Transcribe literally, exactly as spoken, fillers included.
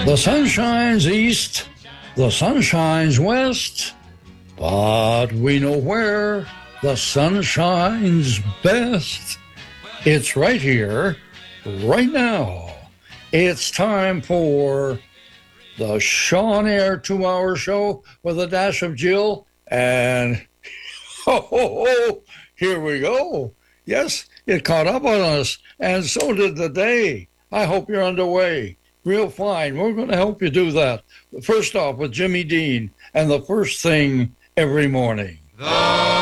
The sun shines east, the sun shines west, but we know where the sun shines best. It's right here, right now. It's time for the Sean Air two-hour show with a dash of Jill. And ho, ho, ho, here we go. Yes, it caught up on us, and so did the day. I hope you're underway. Real fine. We're going to help you do that. First off, with Jimmy Dean and the first thing every morning. The